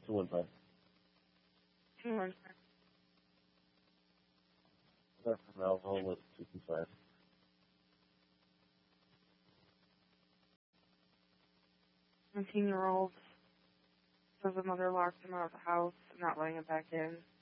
215. 215. That's from alcohol with 225. 17-year-old says the mother locked him out of the house, not letting him back in.